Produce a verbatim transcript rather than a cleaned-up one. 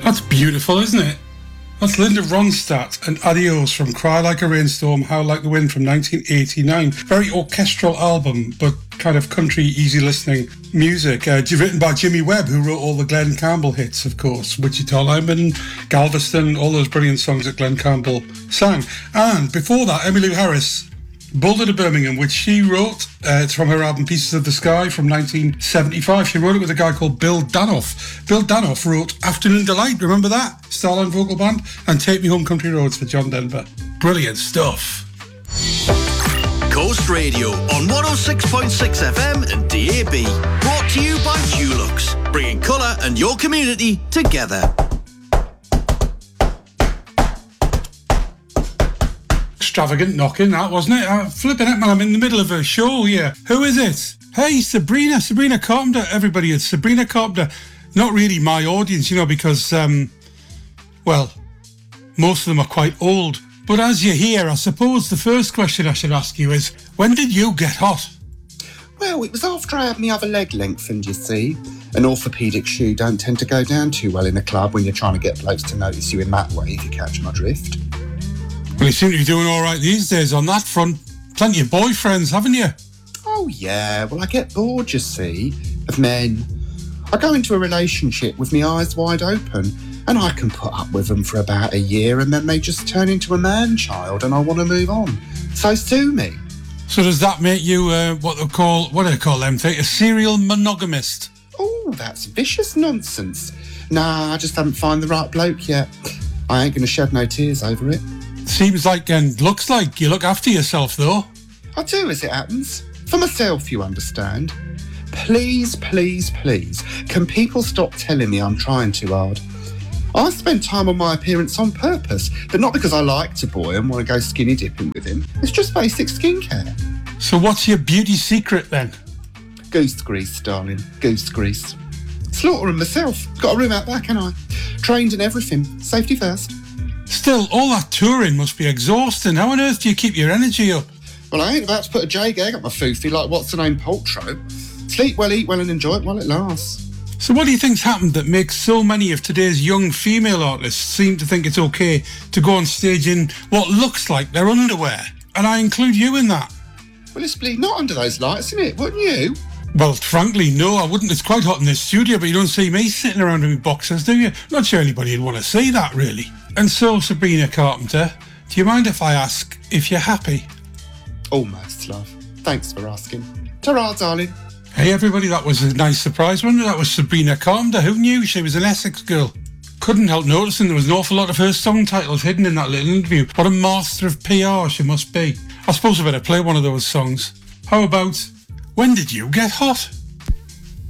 That's beautiful, isn't it? That's Linda Ronstadt and Adios from Cry Like a Rainstorm, Howl Like the Wind from nineteen eighty-nine. Very orchestral album, but kind of country, easy listening music. Uh, written by Jimmy Webb, who wrote all the Glenn Campbell hits, of course. Wichita Lineman, Galveston, all those brilliant songs that Glenn Campbell sang. And before that, Emmylou Harris, Boulder to Birmingham, which she wrote. Uh, it's from her album Pieces of the Sky from nineteen seventy-five. She wrote it with a guy called Bill Danoff. Bill Danoff wrote Afternoon Delight, remember that? Starline vocal band. And Take Me Home Country Roads for John Denver. Brilliant stuff. Coast Radio on one oh six point six F M and D A B. Brought to you by Dulux, bringing colour and your community together. Extravagant knocking, that, wasn't it? Uh, flipping it, man, I'm in the middle of a show here. Who is it? Hey, Sabrina, Sabrina Carpenter. Everybody, it's Sabrina Carpenter. Not really my audience, you know, because, um, well, most of them are quite old. But as you're here, I suppose the first question I should ask you is, when did you get hot? Well, it was after I had my other leg lengthened, you see. An orthopaedic shoe don't tend to go down too well in a club when you're trying to get blokes to notice you in that way, if you catch my drift. Well, you seem to be doing all right these days on that front. Plenty of boyfriends, haven't you? Oh, yeah. Well, I get bored, you see, of men. I go into a relationship with my eyes wide open, and I can put up with them for about a year, and then they just turn into a man-child, and I want to move on. So sue me. So does that make you, uh, what they call, what do they call them, a serial monogamist? Oh, that's vicious nonsense. Nah, I just haven't found the right bloke yet. I ain't going to shed no tears over it. Seems like and looks like you look after yourself, though. I do, as it happens. For myself, you understand. Please, please, please, can people stop telling me I'm trying too hard? I spend time on my appearance on purpose, but not because I like a boy and want to go skinny dipping with him. It's just basic skincare. So what's your beauty secret, then? Goose grease, darling. Goose grease. Slaughter 'em myself. Got a room out back, and I trained and everything. Safety first. Still, all that touring must be exhausting. How on earth do you keep your energy up? Well, I ain't about to put a J-gag up my foofy like what's the name Paltrow. Sleep well, eat well and enjoy it while it lasts. So what do you think's happened that makes so many of today's young female artists seem to think it's okay to go on stage in what looks like their underwear? And I include you in that. Well, it's bleed not under those lights, isn't it? Wouldn't you? Well, frankly, no, I wouldn't. It's quite hot in this studio, but you don't see me sitting around in boxers, do you? Not sure anybody would want to see that, really. And so, Sabrina Carpenter, do you mind if I ask if you're happy? Almost, love. Thanks for asking. Ta-ra, darling. Hey, everybody, that was a nice surprise, wasn't it? That was Sabrina Carpenter. Who knew she was an Essex girl? Couldn't help noticing there was an awful lot of her song titles hidden in that little interview. What a master of P R she must be. I suppose I better play one of those songs. How about, When Did You Get Hot?